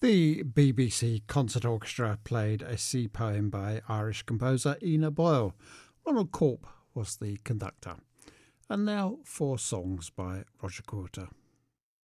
The BBC Concert Orchestra played a sea poem by Irish composer Ina Boyle. Ronald Corp was the conductor. And now 4 songs by Roger Quarter.